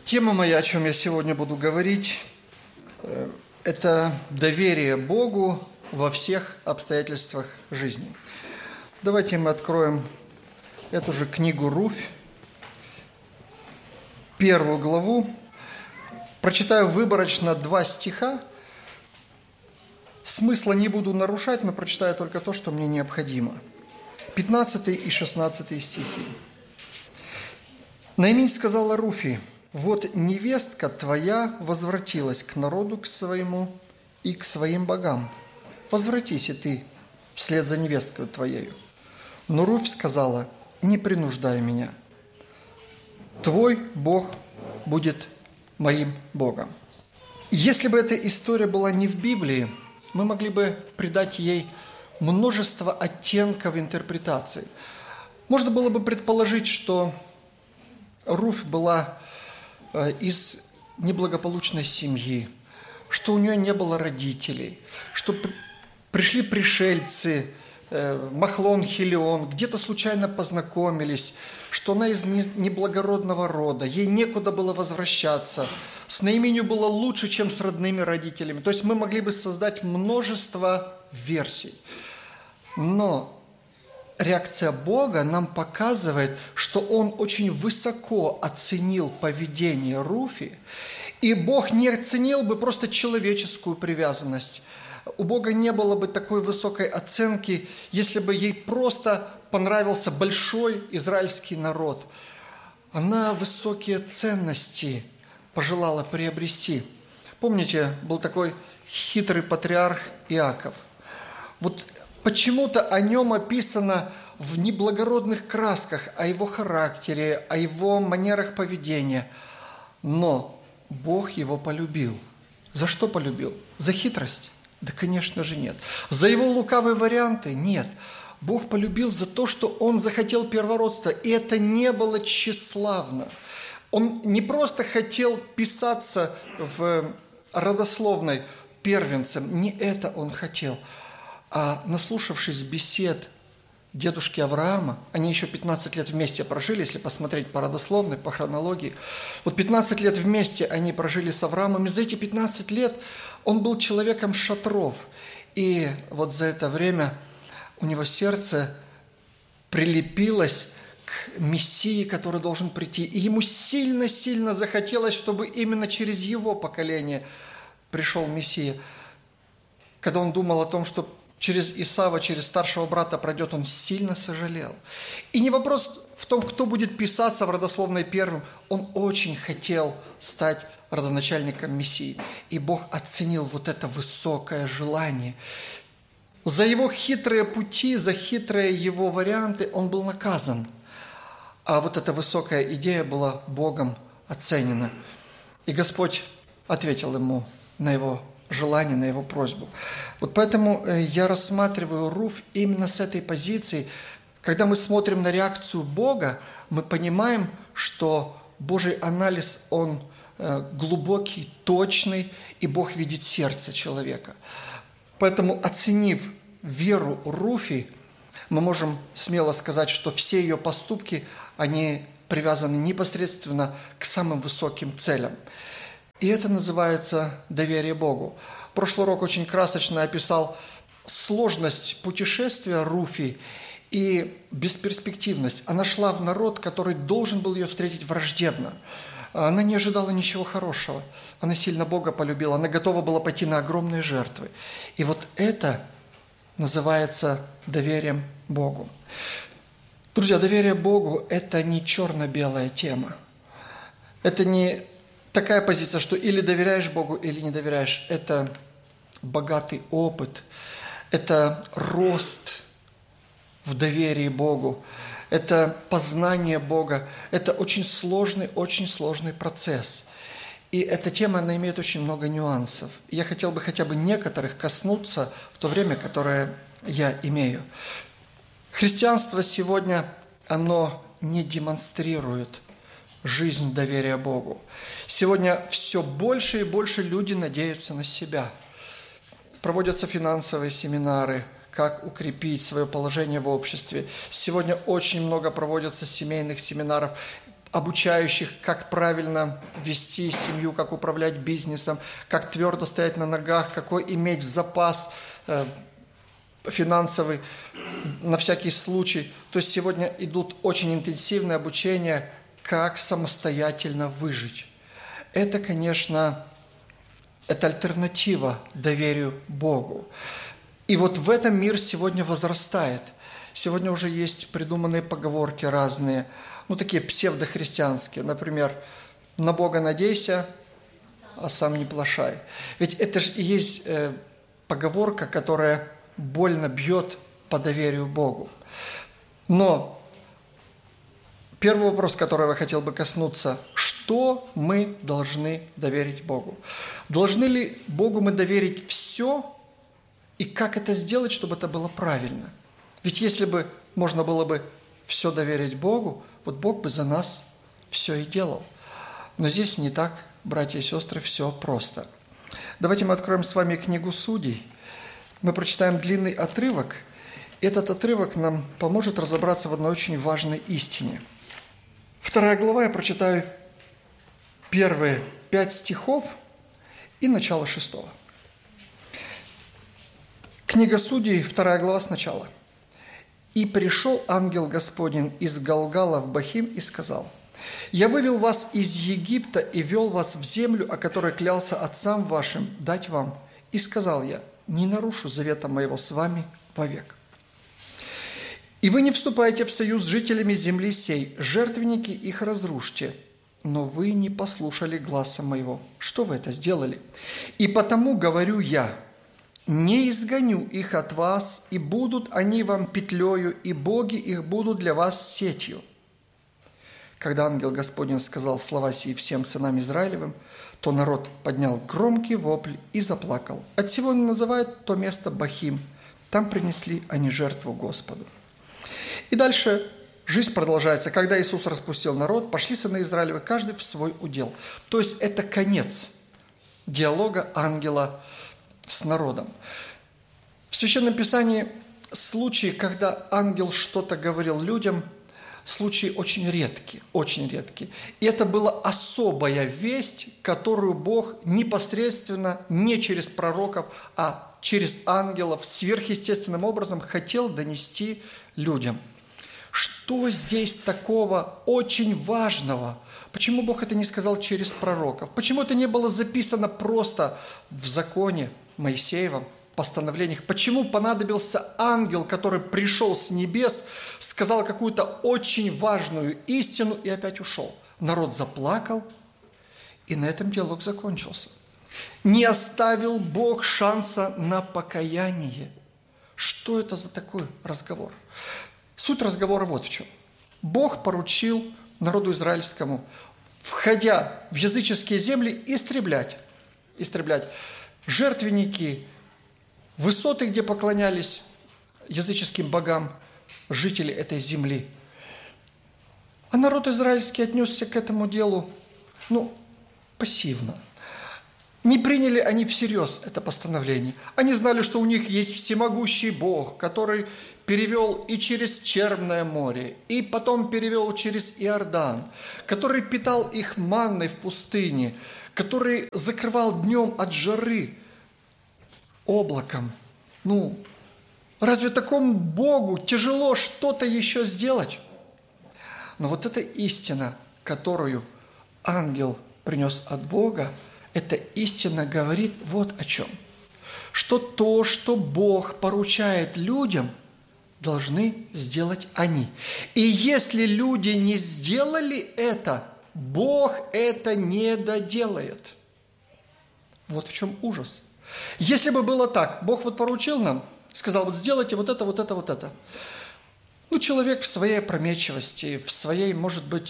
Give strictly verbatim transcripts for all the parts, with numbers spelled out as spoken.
Тема моя, о чем я сегодня буду говорить, это доверие Богу во всех обстоятельствах жизни. Давайте мы откроем эту же книгу «Руфь», первую главу. Прочитаю выборочно два стиха. Смысла не буду нарушать, но прочитаю только то, что мне необходимо. пятнадцатый и шестнадцатый стихи. Наимень сказала Руфи: «Вот невестка твоя возвратилась к народу к своему и к своим богам. Возвратись и ты вслед за невесткой твоею». Но Руфь сказала: «Не принуждай меня. Твой Бог будет моим Богом». Если бы эта история была не в Библии, мы могли бы придать ей множество оттенков интерпретации. Можно было бы предположить, что Руфь была из неблагополучной семьи, что у нее не было родителей, что пришли пришельцы, Махлон, Хелион, где-то случайно познакомились, что она из неблагородного рода, ей некуда было возвращаться, с Наименью было лучше, чем с родными родителями. То есть мы могли бы создать множество версий. Но реакция Бога нам показывает, что Он очень высоко оценил поведение Руфи, и Бог не оценил бы просто человеческую привязанность. У Бога не было бы такой высокой оценки, если бы ей просто понравился большой израильский народ. Она высокие ценности пожелала приобрести. Помните, был такой хитрый патриарх Иаков. Вот почему-то о нем описано в неблагородных красках, о его характере, о его манерах поведения. Но Бог его полюбил. За что полюбил? За хитрость? Да, конечно же, нет. За его лукавые варианты? Нет. Бог полюбил за то, что он захотел первородства, и это не было тщеславно. Он не просто хотел писаться в родословной первенцем, не это он хотел. А наслушавшись бесед дедушки Авраама, они еще пятнадцать лет вместе прожили, если посмотреть по родословной, по хронологии. Вот пятнадцать лет вместе они прожили с Авраамом, и за эти пятнадцать лет он был человеком шатров. И вот за это время у него сердце прилепилось к Мессии, который должен прийти. И ему сильно-сильно захотелось, чтобы именно через его поколение пришел Мессия. Когда он думал о том, что через Исава, через старшего брата пройдет, он сильно сожалел. И не вопрос в том, кто будет писаться в родословной первым. Он очень хотел стать родоначальником Мессии. И Бог оценил вот это высокое желание. За его хитрые пути, за хитрые его варианты он был наказан. А вот эта высокая идея была Богом оценена. И Господь ответил ему на его желание, на его просьбу. Вот поэтому я рассматриваю Руфь именно с этой позиции. Когда мы смотрим на реакцию Бога, мы понимаем, что Божий анализ, он глубокий, точный, и Бог видит сердце человека. Поэтому, оценив веру Руфи, мы можем смело сказать, что все ее поступки, они привязаны непосредственно к самым высоким целям. И это называется доверие Богу. Прошлый урок очень красочно описал сложность путешествия Руфи и бесперспективность. Она шла в народ, который должен был ее встретить враждебно. Она не ожидала ничего хорошего. Она сильно Бога полюбила. Она готова была пойти на огромные жертвы. И вот это называется доверием Богу. Друзья, доверие Богу – это не черно-белая тема. Это не такая позиция, что или доверяешь Богу, или не доверяешь. Это богатый опыт, это рост в доверии Богу, это познание Бога, это очень сложный, очень сложный процесс. И эта тема, она имеет очень много нюансов. Я хотел бы хотя бы некоторых коснуться в то время, которое я имею. Христианство сегодня, оно не демонстрирует жизнь доверия Богу. Сегодня все больше и больше люди надеются на себя. Проводятся финансовые семинары, как укрепить свое положение в обществе. Сегодня очень много проводятся семейных семинаров. обучающих, как правильно вести семью, как управлять бизнесом, как твердо стоять на ногах, какой иметь запас э, финансовый на всякий случай. То есть сегодня идут очень интенсивные обучения, как самостоятельно выжить. Это, конечно, это альтернатива доверию Богу. И вот в этом мир сегодня возрастает. Сегодня уже есть придуманные поговорки разные, ну такие псевдохристианские. Например, на Бога надейся, а сам не плашай. Ведь это же и есть э, поговорка, которая больно бьет по доверию Богу. Но первый вопрос, который я хотел бы коснуться: что мы должны доверить Богу? Должны ли Богу мы доверить все? И как это сделать, чтобы это было правильно? Ведь если бы можно было бы все доверить Богу, вот Бог бы за нас все и делал. Но здесь не так, братья и сестры, все просто. Давайте мы откроем с вами книгу Судей. Мы прочитаем длинный отрывок. Этот отрывок нам поможет разобраться в одной очень важной истине. Вторая глава, я прочитаю первые пять стихов и начало шестого. Книга Судей, вторая глава, сначала. «И пришел ангел Господень из Галгала в Бахим и сказал: Я вывел вас из Египта и вел вас в землю, о которой клялся отцам вашим дать вам. И сказал я: не нарушу завета моего с вами вовек. И вы не вступаете в союз с жителями земли сей, жертвенники их разрушьте. Но вы не послушали гласа моего. Что вы это сделали? И потому говорю я: не изгоню их от вас, и будут они вам петлею, и боги их будут для вас сетью». Когда ангел Господень сказал слова сии всем сынам Израилевым, то народ поднял громкий вопль и заплакал. Отсего он называет то место Бахим. Там принесли они жертву Господу. И дальше жизнь продолжается. Когда Иисус распустил народ, пошли сыны Израилевы, каждый в свой удел. То есть это конец диалога ангела с народом. В Священном Писании случаи, когда ангел что-то говорил людям, случаи очень редкие, очень редкие. И это была особая весть, которую Бог непосредственно, не через пророков, а через ангелов, сверхъестественным образом хотел донести людям. Что здесь такого очень важного? Почему Бог это не сказал через пророков? Почему это не было записано просто в законе Моисеевом, постановлениях? Почему понадобился ангел, который пришел с небес, сказал какую-то очень важную истину и опять ушел? Народ заплакал, и на этом диалог закончился. Не оставил Бог шанса на покаяние. Что это за такой разговор? Суть разговора вот в чем. Бог поручил народу израильскому, входя в языческие земли, истреблять, истреблять жертвенники, высоты, где поклонялись языческим богам жители этой земли. А народ израильский отнесся к этому делу, ну, пассивно. Не приняли они всерьез это постановление. Они знали, что у них есть всемогущий Бог, который перевел и через Черное море, и потом перевел через Иордан, который питал их манной в пустыне, который закрывал днем от жары облаком. Ну, разве такому Богу тяжело что-то еще сделать? Но вот эта истина, которую ангел принес от Бога, эта истина говорит вот о чем. Что то, что Бог поручает людям, должны сделать они. И если люди не сделали это, Бог это не доделает. Вот в чем ужас. Если бы было так, Бог вот поручил нам, сказал, вот сделайте вот это, вот это, вот это. Ну, человек в своей опрометчивости, в своей, может быть,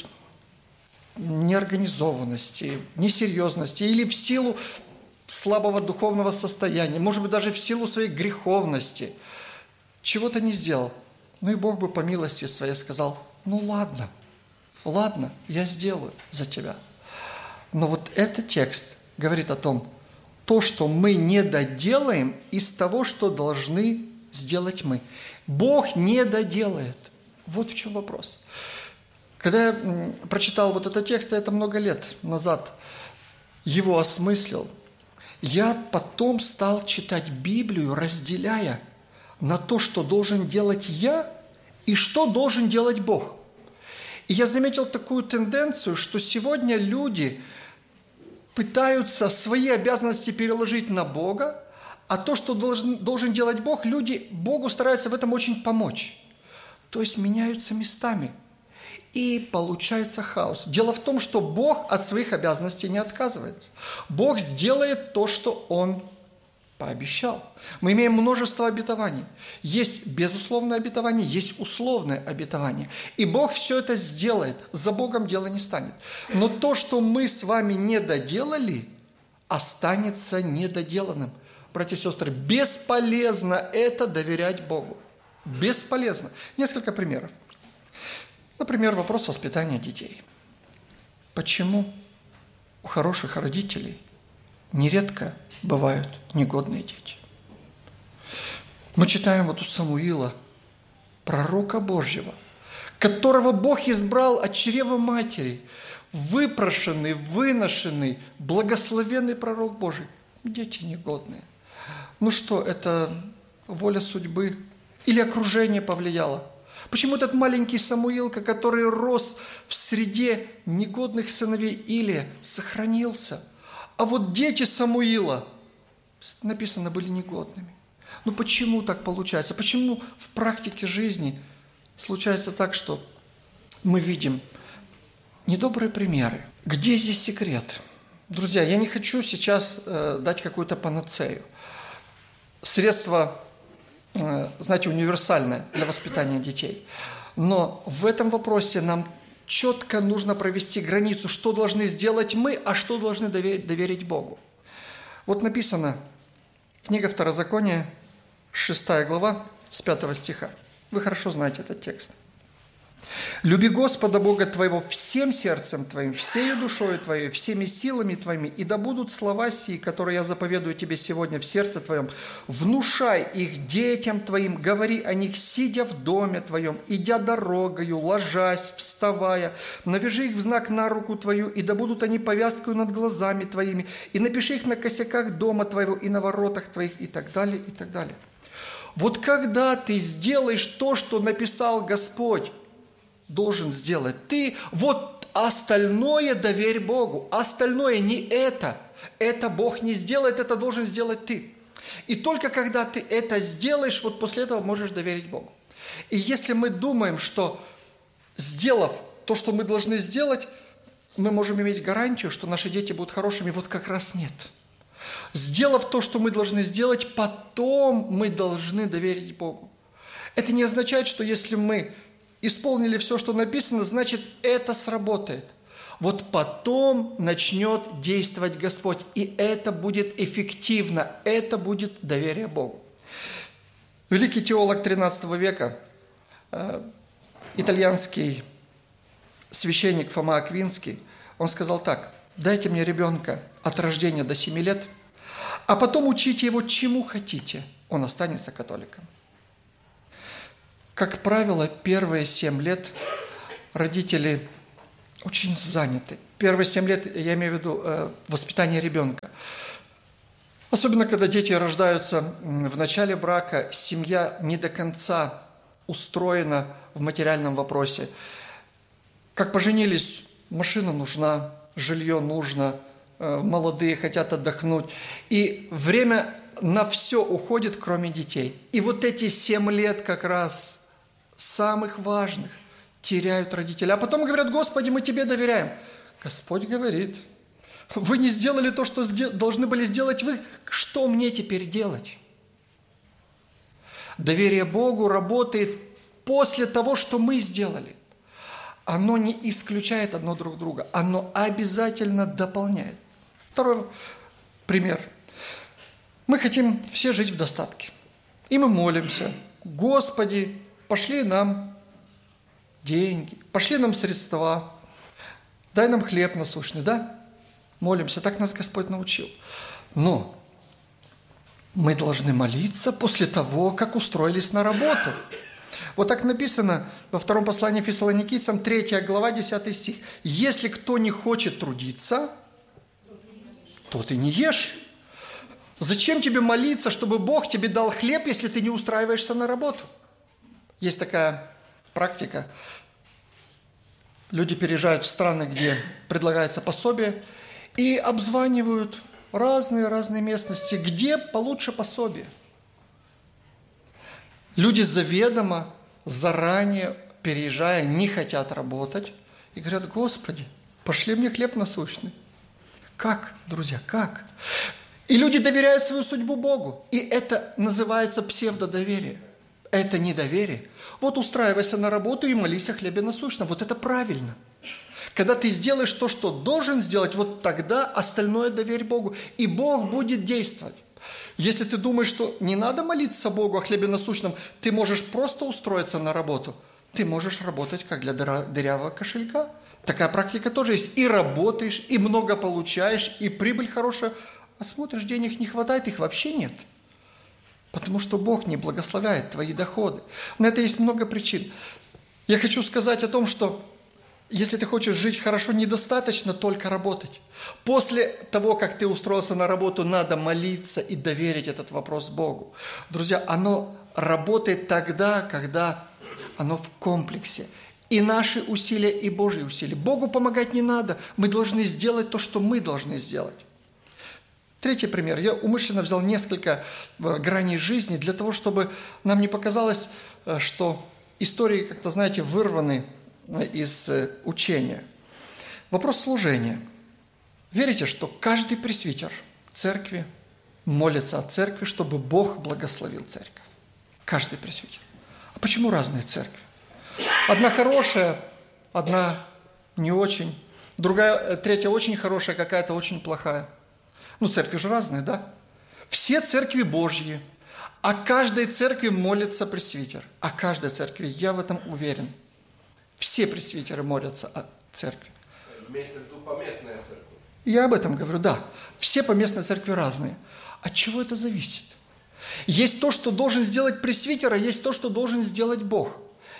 неорганизованности, несерьезности или в силу слабого духовного состояния, может быть, даже в силу своей греховности, чего-то не сделал. Ну и Бог бы по милости своей сказал, ну ладно, ладно, я сделаю за тебя. Но вот этот текст говорит о том, то, что мы не доделаем из того, что должны сделать мы. Бог не доделает. Вот в чем вопрос. Когда я прочитал вот этот текст, это много лет назад его осмыслил, я потом стал читать Библию, разделяя на то, что должен делать я и что должен делать Бог. И я заметил такую тенденцию, что сегодня люди пытаются свои обязанности переложить на Бога, а то, что должен, должен делать Бог, люди Богу стараются в этом очень помочь. То есть меняются местами. И получается хаос. Дело в том, что Бог от своих обязанностей не отказывается. Бог сделает то, что Он пообещал. Мы имеем множество обетований. Есть безусловное обетование, есть условное обетование. И Бог все это сделает. За Богом дело не станет. Но то, что мы с вами не доделали, останется недоделанным. Братья и сестры, бесполезно это доверять Богу. Бесполезно. Несколько примеров. Например, вопрос воспитания детей. Почему у хороших родителей нередко бывают негодные дети? Мы читаем вот у Самуила, пророка Божьего, которого Бог избрал от чрева матери, выпрошенный, выношенный, благословенный пророк Божий. Дети негодные. Ну что, это воля судьбы или окружение повлияло? Почему этот маленький Самуилка, который рос в среде негодных сыновей Илия, сохранился? А вот дети Самуила, написано, были негодными. Ну почему так получается? Почему в практике жизни случается так, что мы видим недобрые примеры? Где здесь секрет? Друзья, я не хочу сейчас э, дать какую-то панацею. Средство, э, знаете, универсальное для воспитания детей. Но в этом вопросе нам четко нужно провести границу, что должны сделать мы, а что должны доверить, доверить Богу. Вот написано, книга Второзакония, шестая глава, с пятого стиха. Вы хорошо знаете этот текст. «Люби Господа Бога твоего всем сердцем твоим, всею душою твоей, всеми силами твоими, и да будут слова сии, которые я заповедую тебе сегодня в сердце твоем. Внушай их детям твоим, говори о них, сидя в доме твоем, идя дорогою, ложась, вставая. Навяжи их в знак на руку твою, и да будут они повязкою над глазами твоими, и напиши их на косяках дома твоего и на воротах твоих», и так далее, и так далее. Вот когда ты сделаешь то, что написал Господь, должен сделать ты, вот остальное доверь Богу. Остальное не это. Это Бог не сделает, это должен сделать ты. И только когда ты это сделаешь, вот после этого можешь доверить Богу. И если мы думаем, что сделав то, что мы должны сделать, мы можем иметь гарантию, что наши дети будут хорошими, вот как раз нет. Сделав то, что мы должны сделать, потом мы должны доверить Богу. Это не означает, что если мы исполнили все, что написано, значит, это сработает. Вот потом начнет действовать Господь, и это будет эффективно, это будет доверие Богу. Великий теолог тринадцатого века, э, итальянский священник Фома Аквинский, он сказал так: «Дайте мне ребенка от рождения до семи лет, а потом учите его чему хотите, он останется католиком». Как правило, первые семь лет родители очень заняты. Первые семь лет, я имею в виду э, воспитание ребенка. Особенно, когда дети рождаются в начале брака, семья не до конца устроена в материальном вопросе. Как поженились, машина нужна, жилье нужно, э, молодые хотят отдохнуть. И время на все уходит, кроме детей. И вот эти семь лет как раз самых важных теряют родители. А потом говорят: «Господи, мы Тебе доверяем». Господь говорит: «Вы не сделали то, что должны были сделать вы. Что мне теперь делать?» Доверие Богу работает после того, что мы сделали. Оно не исключает одно друг друга. Оно обязательно дополняет. Второй пример. Мы хотим все жить в достатке. И мы молимся: «Господи, пошли нам деньги, пошли нам средства, дай нам хлеб насущный», да? Молимся, так нас Господь научил. Но мы должны молиться после того, как устроились на работу. Вот так написано во втором послании Фессалоникийцам, третья глава, десятый стих. «Если кто не хочет трудиться, то ты не ешь. Зачем тебе молиться, чтобы Бог тебе дал хлеб, если ты не устраиваешься на работу?» Есть такая практика. Люди переезжают в страны, где предлагается пособие, и обзванивают разные-разные местности, где получше пособие. Люди заведомо, заранее переезжая, не хотят работать и говорят: «Господи, пошли мне хлеб насущный». Как, друзья, как? И люди доверяют свою судьбу Богу. И это называется псевдодоверие. Это не доверие. Вот устраивайся на работу и молись о хлебе насущном. Вот это правильно. Когда ты сделаешь то, что должен сделать, вот тогда остальное доверь Богу. И Бог будет действовать. Если ты думаешь, что не надо молиться Богу о хлебе насущном, ты можешь просто устроиться на работу. Ты можешь работать как для дырявого кошелька. Такая практика тоже есть. И работаешь, и много получаешь, и прибыль хорошая. А смотришь, денег не хватает, их вообще нет. Потому что Бог не благословляет твои доходы. На это есть много причин. Я хочу сказать о том, что если ты хочешь жить хорошо, недостаточно только работать. После того, как ты устроился на работу, надо молиться и доверить этот вопрос Богу. Друзья, оно работает тогда, когда оно в комплексе. И наши усилия, и Божьи усилия. Богу помогать не надо. Мы должны сделать то, что мы должны сделать. Третий пример. Я умышленно взял несколько граней жизни для того, чтобы нам не показалось, что истории, как-то, знаете, вырваны из учения. Вопрос служения. Верите, что каждый пресвитер церкви молится о церкви, чтобы Бог благословил церковь? Каждый пресвитер. А почему разные церкви? Одна хорошая, одна не очень, другая, третья очень хорошая, какая-то очень плохая. Ну, церкви же разные, да? Все церкви Божьи. О каждой церкви молится пресвитер. О каждой церкви, я в этом уверен. Все пресвитеры молятся о церкви. Имеется в виду поместная церковь? Я об этом говорю, да. Все поместные церкви разные. От чего это зависит? Есть то, что должен сделать пресвитер, а есть то, что должен сделать Бог.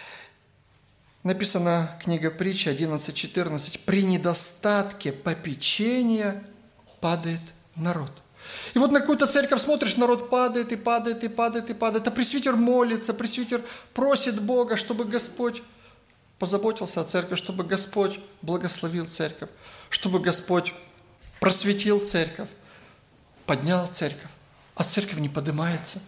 Написано книга Притчи одиннадцать четырнадцать. «При недостатке попечения падает народ». И вот на какую-то церковь смотришь, народ падает и падает и падает и падает. А пресвитер молится, пресвитер просит Бога, чтобы Господь позаботился о церкви, чтобы Господь благословил церковь, чтобы Господь просветил церковь, поднял церковь. А церковь не поднимается.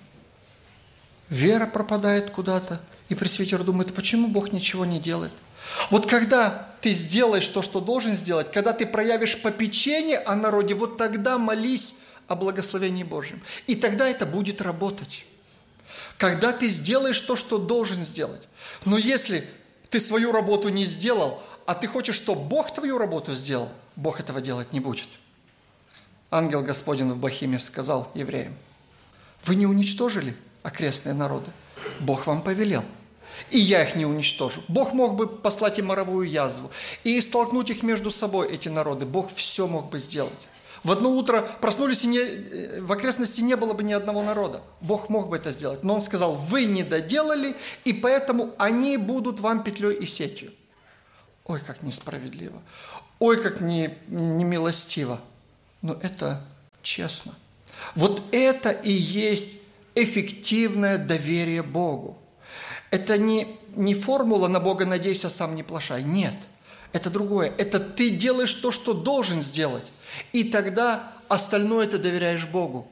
Вера пропадает куда-то. И пресвитер думает: почему Бог ничего не делает? Вот когда ты сделаешь то, что должен сделать, когда ты проявишь попечение о народе, вот тогда молись о благословении Божьем. И тогда это будет работать. Когда ты сделаешь то, что должен сделать. Но если ты свою работу не сделал, а ты хочешь, чтобы Бог твою работу сделал, Бог этого делать не будет. Ангел Господень в Бахиме сказал евреям: вы не уничтожили окрестные народы, Бог вам повелел. И я их не уничтожу. Бог мог бы послать им моровую язву и столкнуть их между собой, эти народы. Бог все мог бы сделать. В одно утро проснулись, и не, в окрестности не было бы ни одного народа. Бог мог бы это сделать. Но Он сказал: вы не доделали, и поэтому они будут вам петлей и сетью. Ой, как несправедливо. Ой, как не, немилостиво. Но это честно. Вот это и есть эффективное доверие Богу. Это не, не формула «на Бога надейся, сам не плашай». Нет, это другое. Это ты делаешь то, что должен сделать. И тогда остальное ты доверяешь Богу.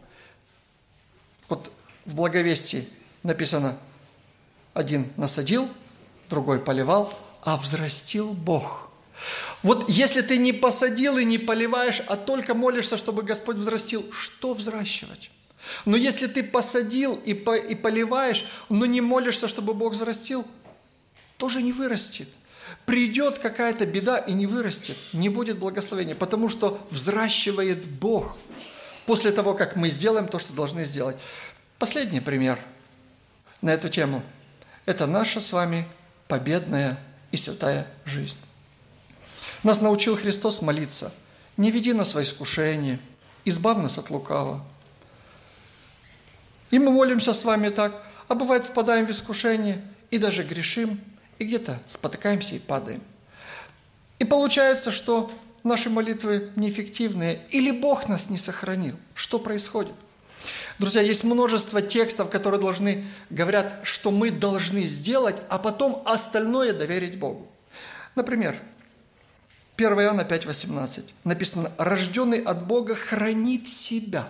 Вот в Благовестии написано: один насадил, другой поливал, а взрастил Бог. Вот если ты не посадил и не поливаешь, а только молишься, чтобы Господь взрастил, что взращивать? Но если ты посадил и, по, и поливаешь, но не молишься, чтобы Бог взрастил, тоже не вырастет. Придет какая-то беда и не вырастет, не будет благословения, потому что взращивает Бог после того, как мы сделаем то, что должны сделать. Последний пример на эту тему – это наша с вами победная и святая жизнь. Нас научил Христос молиться: не веди нас во искушение, избавь нас от лукавого. И мы молимся с вами так, а бывает впадаем в искушение и даже грешим, и где-то спотыкаемся и падаем. И получается, что наши молитвы неэффективные, или Бог нас не сохранил. Что происходит? Друзья, есть множество текстов, которые должны, говорят, что мы должны сделать, а потом остальное доверить Богу. Например, первое Иоанна пять восемнадцать написано: «Рожденный от Бога хранит себя,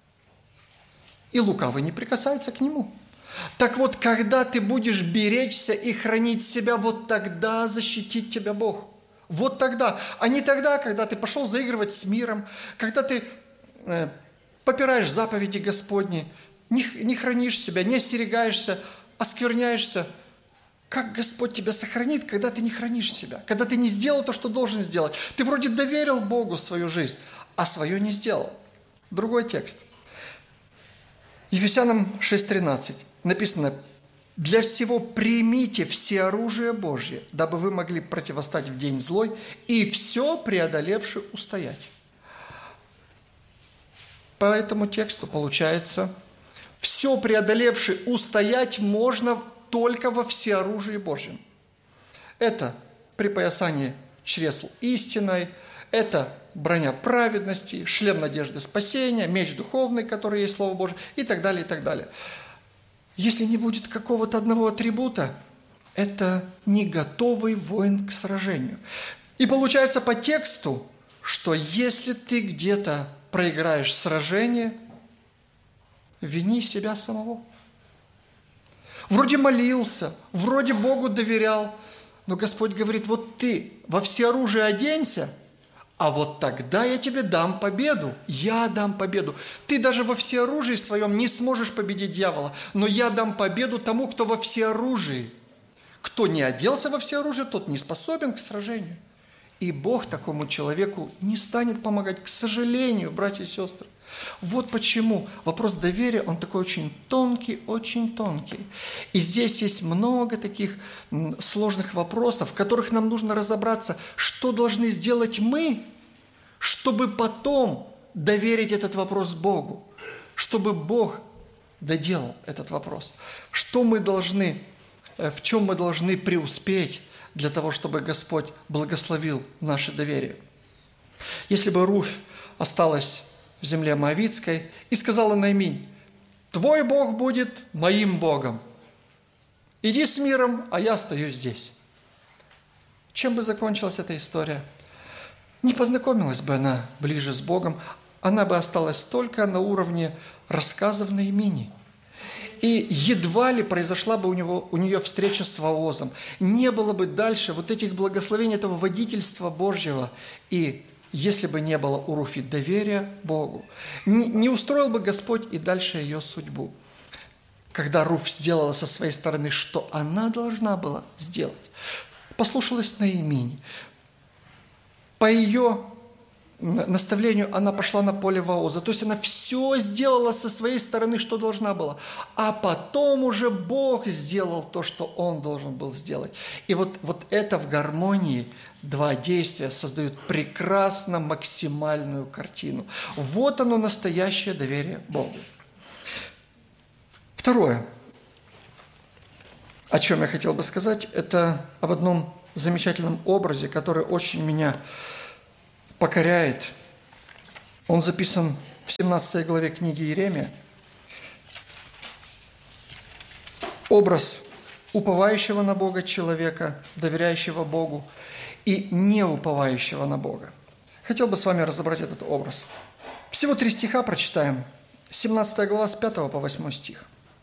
и лукавый не прикасается к нему». Так вот, когда ты будешь беречься и хранить себя, вот тогда защитит тебя Бог. Вот тогда, а не тогда, когда ты пошел заигрывать с миром, когда ты э, попираешь заповеди Господни, не, не хранишь себя, не остерегаешься, оскверняешься. Как Господь тебя сохранит, когда ты не хранишь себя, когда ты не сделал то, что должен сделать? Ты вроде доверил Богу свою жизнь, а свое не сделал. Другой текст. Ефесянам шесть тринадцать написано: «Для всего примите все оружие Божье, дабы вы могли противостать в день злой и все преодолевши устоять». По этому тексту получается, все преодолевши устоять можно только во всеоружии Божьем. Это припоясание чресл истиной, это броня праведности, шлем надежды спасения, меч духовный, который есть Слово Божие, и так далее, и так далее. Если не будет какого-то одного атрибута, это не готовый воин к сражению. И получается по тексту, что если ты где-то проиграешь сражение, вини себя самого. Вроде молился, вроде Богу доверял, но Господь говорит: вот ты во всеоружие оденься, а вот тогда я тебе дам победу, я дам победу. Ты даже во всеоружии своем не сможешь победить дьявола, но я дам победу тому, кто во всеоружии. Кто не оделся во всеоружие, тот не способен к сражению. И Бог такому человеку не станет помогать, к сожалению, братья и сестры. Вот почему вопрос доверия, он такой очень тонкий, очень тонкий. И здесь есть много таких сложных вопросов, в которых нам нужно разобраться, что должны сделать мы, чтобы потом доверить этот вопрос Богу, чтобы Бог доделал этот вопрос. Что мы должны, в чем мы должны преуспеть для того, чтобы Господь благословил наше доверие. Если бы Руфь осталась в земле Моавитской и сказала Наиминь: «Твой Бог будет моим Богом. Иди с миром, а я остаюсь здесь». Чем бы закончилась эта история? Не познакомилась бы она ближе с Богом, она бы осталась только на уровне рассказов Наимини. И едва ли произошла бы у, него, у нее встреча с Воозом. Не было бы дальше вот этих благословений, этого водительства Божьего. И если бы не было у Руфи доверия Богу, не, не устроил бы Господь и дальше ее судьбу. Когда Руфь сделала со своей стороны, что она должна была сделать, послушалась Наимини. По ее наставлению она пошла на поле Вооза. То есть она все сделала со своей стороны, что должна была. А потом уже Бог сделал то, что Он должен был сделать. И вот, вот это в гармонии два действия создают прекрасно максимальную картину. Вот оно, настоящее доверие Богу. Второе, о чем я хотел бы сказать, это об одном замечательном образе, который очень меня покоряет. Он записан в семнадцатой главе книги Иеремия. Образ уповающего на Бога человека, доверяющего Богу, и не уповающего на Бога. Хотел бы с вами разобрать этот образ. Всего три стиха прочитаем. семнадцатая глава с пятого по восьмой стих.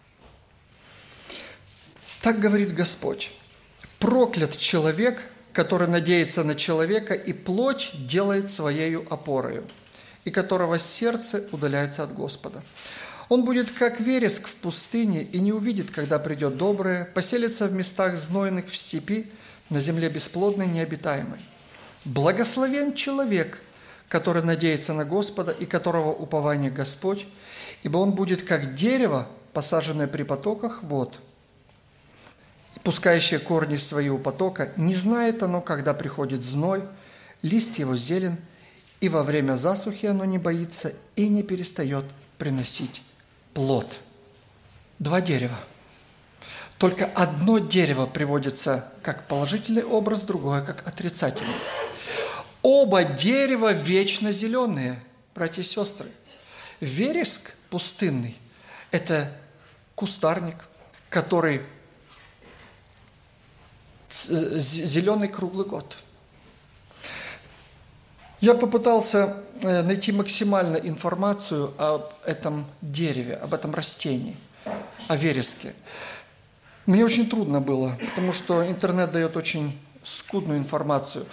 Так говорит Господь: «Проклят человек, который надеется на человека и плоть делает своею опорою, и которого сердце удаляется от Господа. Он будет как вереск в пустыне и не увидит, когда придет доброе, поселится в местах знойных в степи, на земле бесплодной, необитаемой. Благословен человек, который надеется на Господа и которого упование Господь, ибо он будет как дерево, посаженное при потоках вод, пускающее корни свои у потока, не знает оно, когда приходит зной, лист его зелен, и во время засухи оно не боится и не перестает приносить плод». Два дерева. Только одно дерево приводится как положительный образ, другое как отрицательный. Оба дерева вечно зеленые, братья и сестры. Вереск пустынный – это кустарник, который зеленый круглый год. Я попытался найти максимально информацию об этом дереве, об этом растении, о вереске. Мне очень трудно было, потому что интернет дает очень скудную информацию.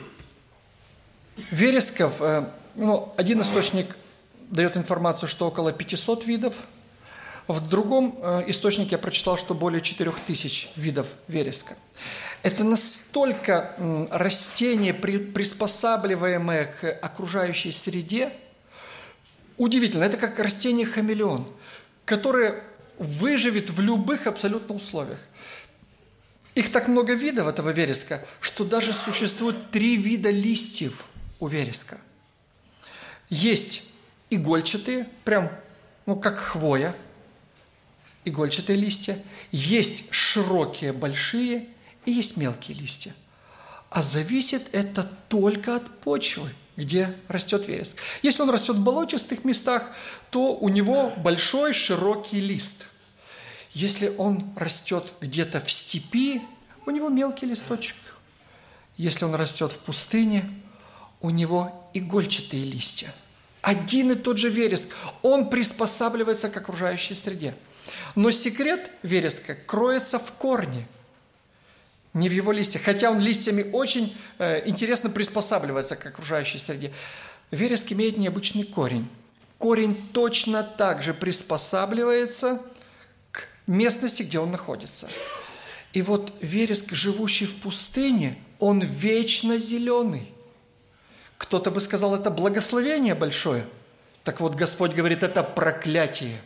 Вересков, ну, один источник дает информацию, что около пятисот видов. В другом источнике я прочитал, что более четырех тысяч видов вереска. Это настолько растение, приспосабливаемое к окружающей среде, удивительно. Это как растение-хамелеон, которое выживет в любых абсолютно условиях. Их так много видов, этого вереска, что даже существует три вида листьев у вереска. Есть игольчатые, прям, ну, как хвоя, игольчатые листья. Есть широкие, большие, и есть мелкие листья. А зависит это только от почвы, где растет вереск. Если он растет в болотистых местах, то у него большой широкий лист. Если он растет где-то в степи, у него мелкий листочек. Если он растет в пустыне, у него игольчатые листья. Один и тот же вереск, он приспосабливается к окружающей среде. Но секрет вереска кроется в корне, не в его листьях. Хотя он листьями очень э, интересно приспосабливается к окружающей среде. Вереск имеет необычный корень. Корень точно так же приспосабливается к местности, где он находится. И вот вереск, живущий в пустыне, он вечно зеленый. Кто-то бы сказал, это благословение большое. Так вот, Господь говорит, это проклятие.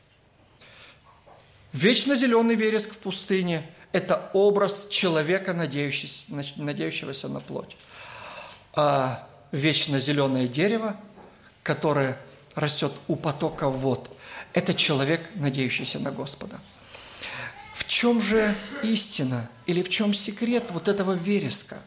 Вечно зеленый вереск в пустыне – это образ человека, надеющегося, надеющегося на плоть. А вечно зеленое дерево, которое растет у потока вод, это человек, надеющийся на Господа. В чем же истина или в чем секрет вот этого вереска?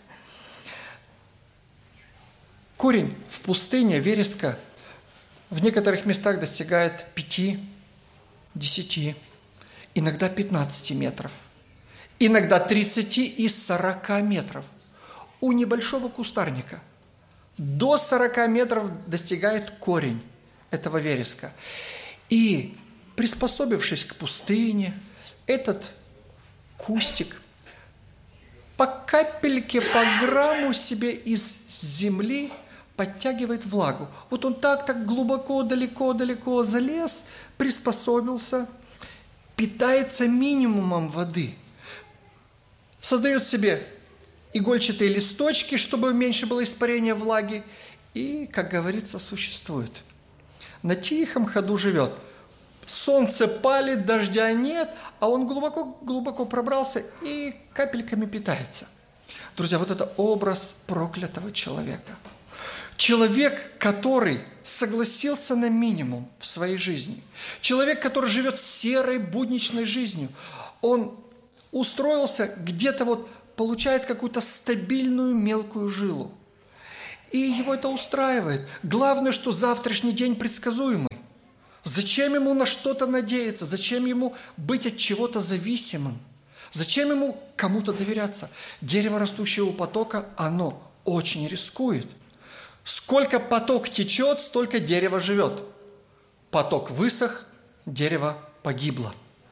Корень в пустыне вереска в некоторых местах достигает пяти, десяти, иногда пятнадцати метров, иногда тридцати и сорока метров. У небольшого кустарника до сорока метров достигает корень этого вереска. И приспособившись к пустыне, этот кустик по капельке, по грамму себе из земли подтягивает влагу. Вот он так-так глубоко, далеко-далеко залез, приспособился, питается минимумом воды, создает себе игольчатые листочки, чтобы меньше было испарения влаги, и, как говорится, существует. На тихом ходу живет. Солнце палит, дождя нет, а он глубоко-глубоко пробрался и капельками питается. Друзья, вот это образ проклятого человека. Человек, который согласился на минимум в своей жизни. Человек, который живет серой, будничной жизнью. Он устроился где-то вот, получает какую-то стабильную мелкую жилу. И его это устраивает. Главное, что завтрашний день предсказуемый. Зачем ему на что-то надеяться? Зачем ему быть от чего-то зависимым? Зачем ему кому-то доверяться? Дерево, растущее у потока, оно очень рискует. Сколько поток течет, столько дерево живет. Поток высох, дерево погибло.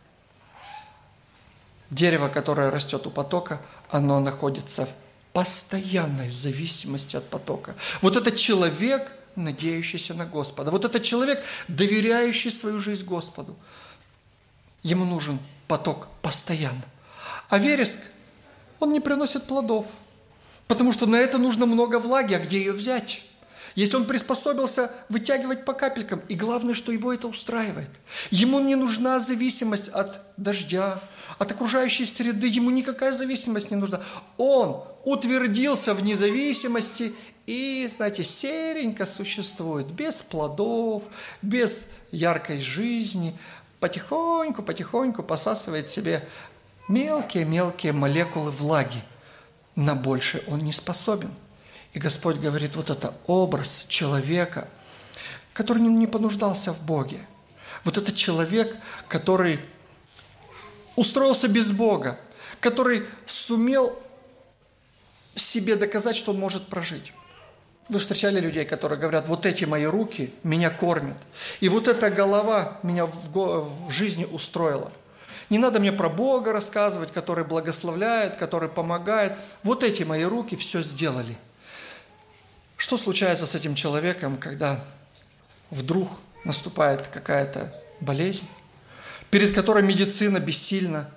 Дерево, которое растет у потока, оно находится в постоянной зависимости от потока. Вот этот человек, надеющийся на Господа. Вот этот человек, доверяющий свою жизнь Господу. Ему нужен поток постоянно. А вереск, он не приносит плодов, потому что на это нужно много влаги, а где ее взять? Если он приспособился вытягивать по капелькам, и главное, что его это устраивает. Ему не нужна зависимость от дождя, от окружающей среды, ему никакая зависимость не нужна. Он утвердился в независимости и, знаете, серенько существует, без плодов, без яркой жизни, потихоньку, потихоньку посасывает себе мелкие-мелкие молекулы влаги. На больше он не способен. И Господь говорит, вот это образ человека, который не понуждался в Боге. Вот этот человек, который устроился без Бога, который сумел себе доказать, что он может прожить. Вы встречали людей, которые говорят, вот эти мои руки меня кормят, и вот эта голова меня в, го- в жизни устроила. Не надо мне про Бога рассказывать, который благословляет, который помогает. Вот эти мои руки все сделали. Что случается с этим человеком, когда вдруг наступает какая-то болезнь, перед которой медицина бессильна,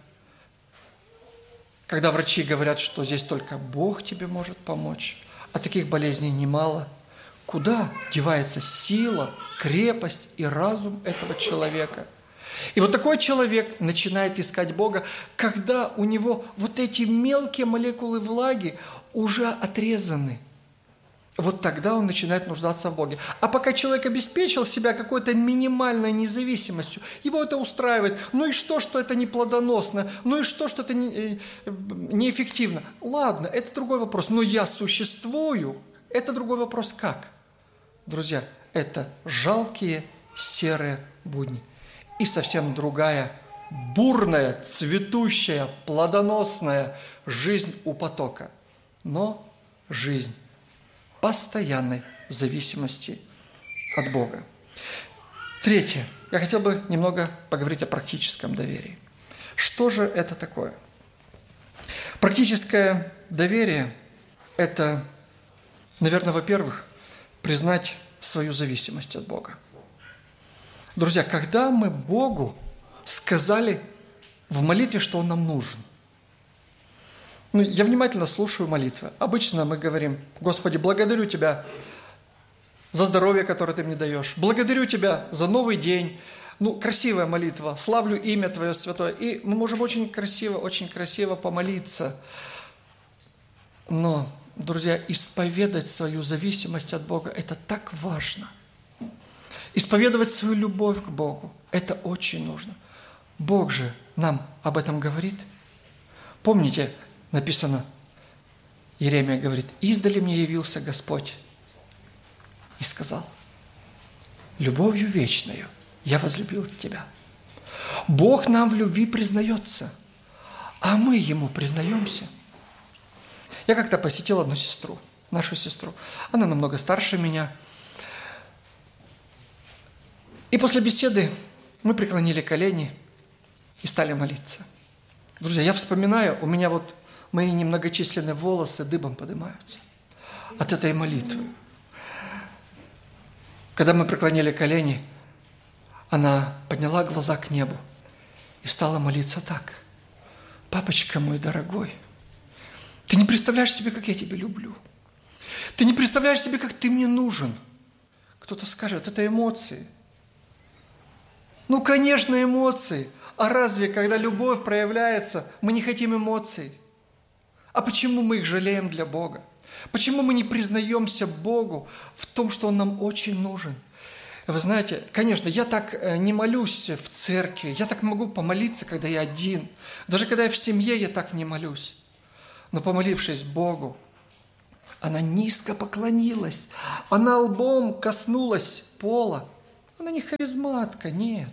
когда врачи говорят, что здесь только Бог тебе может помочь, а таких болезней немало? Куда девается сила, крепость и разум этого человека? И вот такой человек начинает искать Бога, когда у него вот эти мелкие молекулы влаги уже отрезаны. Вот тогда он начинает нуждаться в Боге. А пока человек обеспечил себя какой-то минимальной независимостью, его это устраивает. Ну и что, что это не плодоносно? Ну и что, что это не, неэффективно? Ладно, это другой вопрос. Но я существую. Это другой вопрос. Как? Друзья, это жалкие серые будни. И совсем другая, бурная, цветущая, плодоносная жизнь у потока. Но жизнь постоянной зависимости от Бога. Третье. Я хотел бы немного поговорить о практическом доверии. Что же это такое? Практическое доверие – это, наверное, во-первых, признать свою зависимость от Бога. Друзья, когда мы Богу сказали в молитве, что Он нам нужен, ну, я внимательно слушаю молитвы. Обычно мы говорим: Господи, благодарю Тебя за здоровье, которое Ты мне даешь. Благодарю Тебя за новый день. Ну, красивая молитва. Славлю имя Твое святое. И мы можем очень красиво, очень красиво помолиться. Но, друзья, исповедать свою зависимость от Бога – это так важно. Исповедовать свою любовь к Богу – это очень нужно. Бог же нам об этом говорит. Помните, написано, Иеремия говорит: «Издали мне явился Господь и сказал: любовью вечною я возлюбил тебя». Бог нам в любви признается, а мы Ему признаемся. Я как-то посетил одну сестру, нашу сестру. Она намного старше меня. И после беседы мы преклонили колени и стали молиться. Друзья, я вспоминаю, у меня вот мои немногочисленные волосы дыбом поднимаются от этой молитвы. Когда мы преклонили колени, она подняла глаза к небу и стала молиться так: «Папочка мой дорогой, ты не представляешь себе, как я тебя люблю. Ты не представляешь себе, как ты мне нужен». Кто-то скажет: это эмоции. Ну, конечно, эмоции. А разве, когда любовь проявляется, мы не хотим эмоций? А почему мы их жалеем для Бога? Почему мы не признаемся Богу в том, что Он нам очень нужен? Вы знаете, конечно, я так не молюсь в церкви, я так могу помолиться, когда я один. Даже когда я в семье, я так не молюсь. Но помолившись Богу, она низко поклонилась, она лбом коснулась пола. Она не харизматка, нет.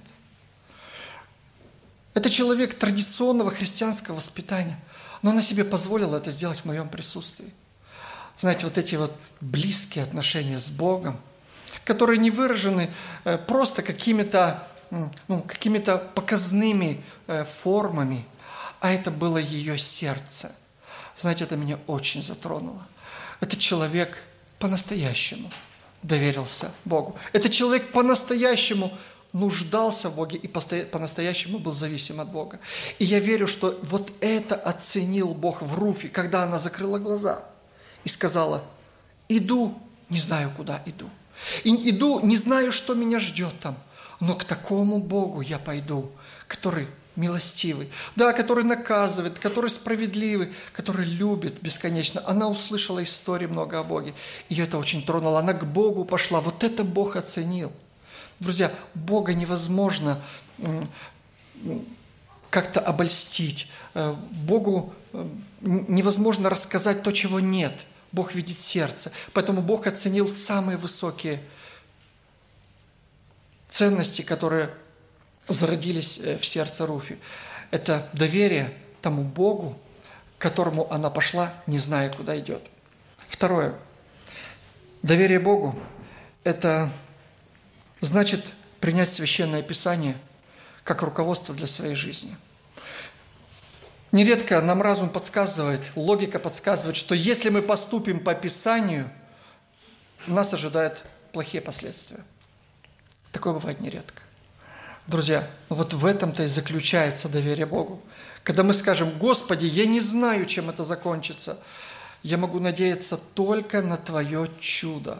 Это человек традиционного христианского воспитания, но она себе позволила это сделать в моем присутствии. Знаете, вот эти вот близкие отношения с Богом, которые не выражены просто какими-то, ну, какими-то показными формами, а это было ее сердце. Знаете, это меня очень затронуло. Этот человек по-настоящему доверился Богу. Этот человек по-настоящему нуждался в Боге и по-настоящему был зависим от Бога. И я верю, что вот это оценил Бог в Руфе, когда она закрыла глаза и сказала: иду, не знаю, куда иду. И иду, не знаю, что меня ждет там, но к такому Богу я пойду, который милостивый, да, который наказывает, который справедливый, который любит бесконечно. Она услышала истории много о Боге. Ее это очень тронуло. Она к Богу пошла. Вот это Бог оценил. Друзья, Бога невозможно как-то обольстить. Богу невозможно рассказать то, чего нет. Бог видит сердце. Поэтому Бог оценил самые высокие ценности, которые зародились в сердце Руфи. Это доверие тому Богу, к которому она пошла, не зная, куда идет. Второе. Доверие Богу – это значит принять Священное Писание как руководство для своей жизни. Нередко нам разум подсказывает, логика подсказывает, что если мы поступим по Писанию, нас ожидают плохие последствия. Такое бывает нередко. Друзья, вот в этом-то и заключается доверие Богу. Когда мы скажем: «Господи, я не знаю, чем это закончится, я могу надеяться только на Твое чудо».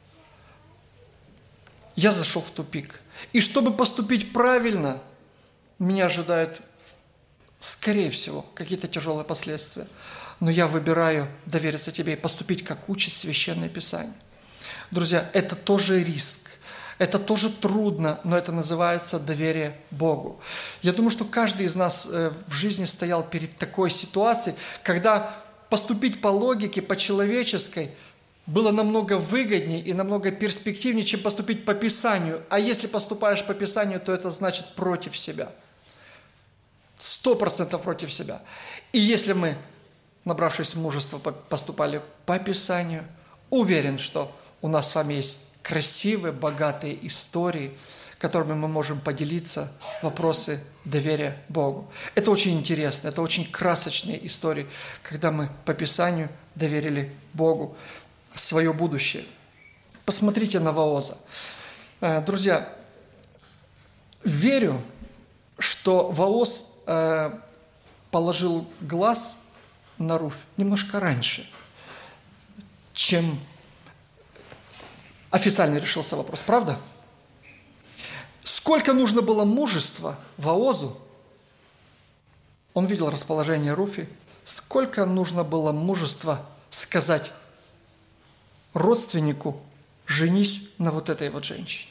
Я зашел в тупик. И чтобы поступить правильно, меня ожидают, скорее всего, какие-то тяжелые последствия. Но я выбираю довериться Тебе и поступить, как учит Священное Писание. Друзья, это тоже риск. Это тоже трудно, но это называется доверие Богу. Я думаю, что каждый из нас в жизни стоял перед такой ситуацией, когда поступить по логике, по человеческой, было намного выгоднее и намного перспективнее, чем поступить по Писанию. А если поступаешь по Писанию, то это значит против себя. Сто процентов против себя. И если мы, набравшись мужества, поступали по Писанию, уверен, что у нас с вами есть красивые, богатые истории, которыми мы можем поделиться, вопросы доверия Богу. Это очень интересно, это очень красочные истории, когда мы по Писанию доверили Богу свое будущее. Посмотрите на Вооза. Друзья, верю, что Вооз положил глаз на Руфь немножко раньше, чем официально решился вопрос, правда? Сколько нужно было мужества Воозу, он видел расположение Руфи, сколько нужно было мужества сказать родственнику: женись на вот этой вот женщине.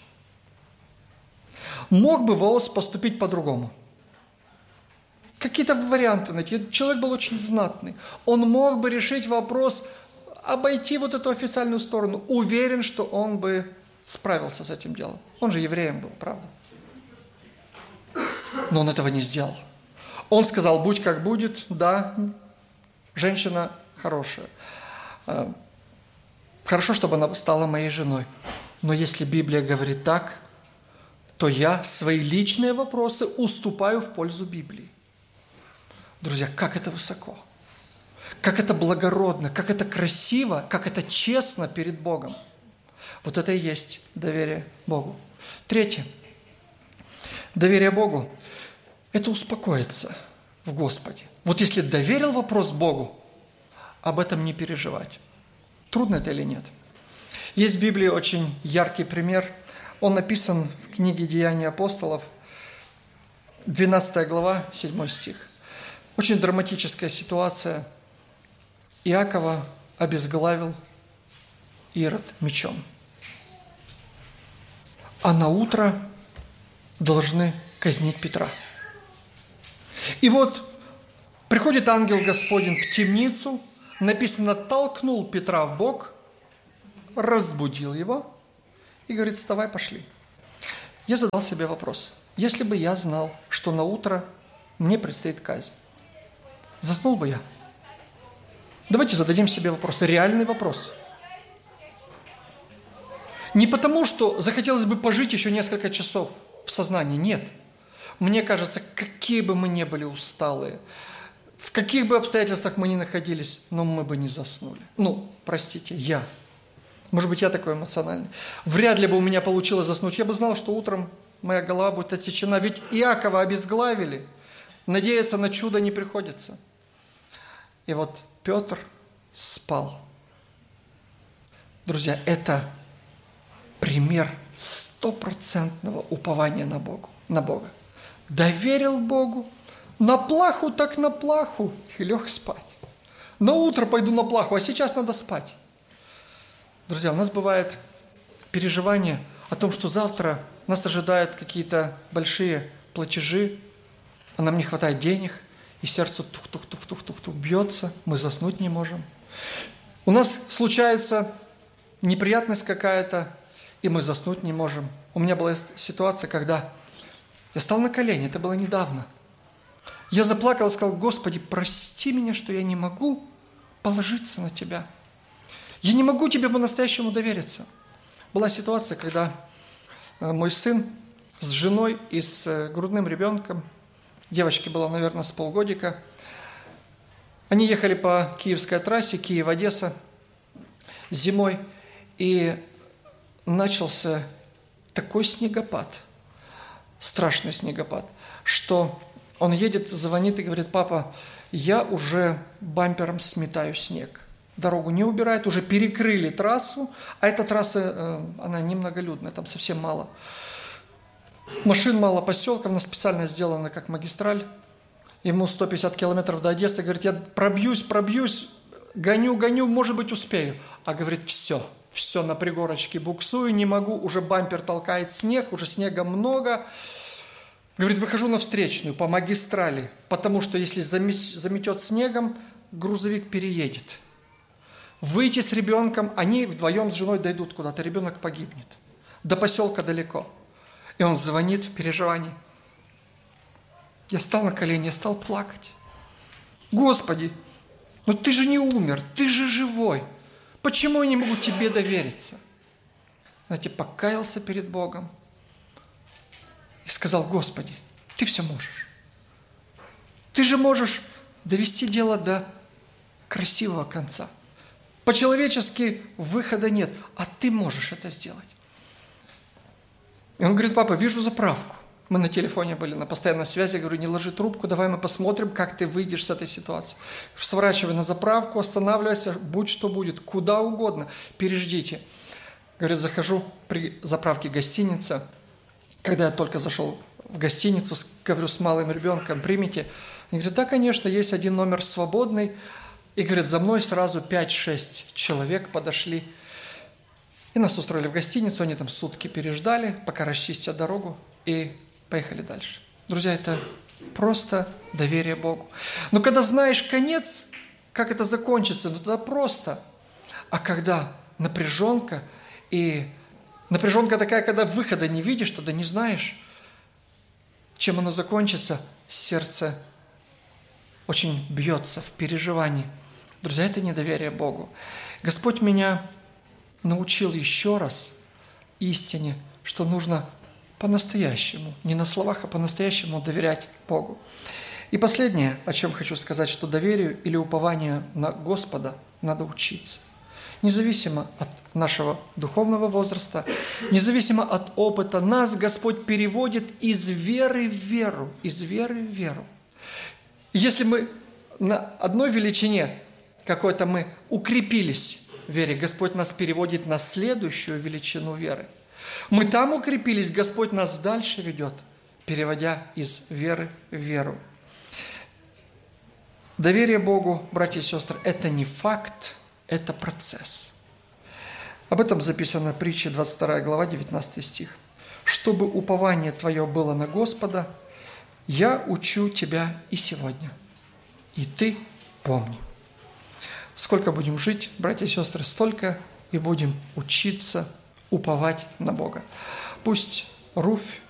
Мог бы Вооз поступить по-другому? Какие-то варианты найти. Человек был очень знатный. Он мог бы решить вопрос, обойти вот эту официальную сторону. Уверен, что он бы справился с этим делом. Он же евреем был, правда? Но он этого не сделал. Он сказал: будь как будет, да, женщина хорошая. Хорошо, чтобы она стала моей женой. Но если Библия говорит так, то я свои личные вопросы уступаю в пользу Библии. Друзья, как это высоко, как это благородно, как это красиво, как это честно перед Богом. Вот это и есть доверие Богу. Третье. Доверие Богу – это успокоиться в Господе. Вот если доверил вопрос Богу, об этом не переживать. Трудно это или нет? Есть в Библии очень яркий пример. Он написан в книге «Деяния апостолов», двенадцатая глава, седьмой стих. Очень драматическая ситуация. Иакова обезглавил Ирод мечом. А на утро должны казнить Петра. И вот приходит ангел Господень в темницу, написано, толкнул Петра в бок, разбудил его и говорит: вставай, пошли. Я задал себе вопрос: если бы я знал, что на утро мне предстоит казнь, заснул бы я? Давайте зададим себе вопрос, реальный вопрос. Не потому, что захотелось бы пожить еще несколько часов в сознании, нет. Мне кажется, какие бы мы ни были усталые, в каких бы обстоятельствах мы ни находились, но мы бы не заснули. Ну, простите, я. Может быть, я такой эмоциональный. Вряд ли бы у меня получилось заснуть. Я бы знал, что утром моя голова будет отсечена. Ведь Иакова обезглавили. Надеяться на чудо не приходится. И вот Петр спал. Друзья, это пример стопроцентного упования на Бога. На Бога. Доверил Богу. На плаху так на плаху. И лег спать. На утро пойду на плаху, а сейчас надо спать. Друзья, у нас бывает переживание о том, что завтра нас ожидают какие-то большие платежи, а нам не хватает денег, и сердце тух-тух-тух-тух-тух-тух бьется, мы заснуть не можем. У нас случается неприятность какая-то, и мы заснуть не можем. У меня была ситуация, когда я стал на колени, это было недавно. Я заплакал и сказал: Господи, прости меня, что я не могу положиться на Тебя. Я не могу Тебе по-настоящему довериться. Была ситуация, когда мой сын с женой и с грудным ребенком, девочке было, наверное, с полгодика, они ехали по Киевской трассе, Киев-Одесса, зимой, и начался такой снегопад, страшный снегопад, что он едет, звонит и говорит: папа, я уже бампером сметаю снег. Дорогу не убирает, уже перекрыли трассу, а эта трасса, она немноголюдная, там совсем мало. Машин мало, поселков, она специально сделана как магистраль. Ему сто пятьдесят километров до Одессы, говорит: я пробьюсь, пробьюсь, гоню, гоню, может быть, успею. А говорит: все, все на пригорочке буксую, не могу, уже бампер толкает снег, уже снега много. Говорит: выхожу на встречную по магистрали, потому что если заметет снегом, грузовик переедет. Выйти с ребенком, они вдвоем с женой дойдут куда-то, ребенок погибнет. До поселка далеко. И он звонит в переживании. Я стал на колени, я стал плакать. Господи, ну ты же не умер, ты же живой. Почему я не могу Тебе довериться? Знаете, покаялся перед Богом и сказал: Господи, Ты все можешь. Ты же можешь довести дело до красивого конца. По-человечески выхода нет, а Ты можешь это сделать. И он говорит: папа, вижу заправку. Мы на телефоне были, на постоянной связи. Я говорю: не ложи трубку, давай мы посмотрим, как ты выйдешь с этой ситуации. Сворачивай на заправку, останавливайся, будь что будет, куда угодно, переждите. Говорит, захожу при заправке гостиницы. Когда я только зашел в гостиницу, говорю с малым ребенком: примите. Он говорит: да, конечно, есть один номер свободный. И, говорит, за мной сразу пять-шесть человек подошли. И нас устроили в гостиницу, они там сутки переждали, пока расчистят дорогу, и поехали дальше. Друзья, это просто доверие Богу. Но когда знаешь конец, как это закончится, ну тогда просто. А когда напряженка, и напряженка такая, когда выхода не видишь, тогда не знаешь, чем оно закончится, сердце очень бьется в переживании. Друзья, это недоверие Богу. Господь меня научил еще раз истине, что нужно по-настоящему, не на словах, а по-настоящему доверять Богу. И последнее, о чем хочу сказать, что доверию или упованию на Господа надо учиться. Независимо от нашего духовного возраста, независимо от опыта, нас Господь переводит из веры в веру, из веры в веру. Если мы на одной величине какой-то мы укрепились в вере, Господь нас переводит на следующую величину веры. Мы там укрепились, Господь нас дальше ведет, переводя из веры в веру. Доверие Богу, братья и сестры, это не факт, это процесс. Об этом записано в притче двадцать вторая глава, девятнадцатый стих. «Чтобы упование твое было на Господа, я учу тебя и сегодня, и ты помни». Сколько будем жить, братья и сестры, столько и будем учиться уповать на Бога. Пусть Руфь